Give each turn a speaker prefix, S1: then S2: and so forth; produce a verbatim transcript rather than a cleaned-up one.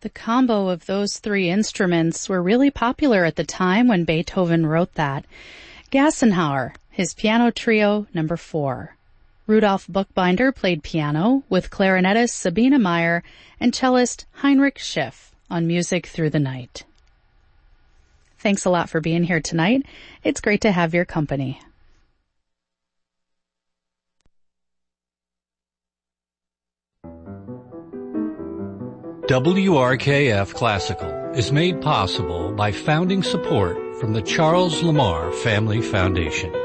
S1: The combo of those three instruments were really popular at the time when Beethoven wrote that. Gassenhauer, his piano trio number four. Rudolf Buchbinder played piano with clarinetist Sabine Meyer and cellist Heinrich Schiff on Music Through the Night. Thanks a lot for being here tonight. It's great to have your company.
S2: W R K F Classical is made possible by founding support from the Charles Lamar Family Foundation.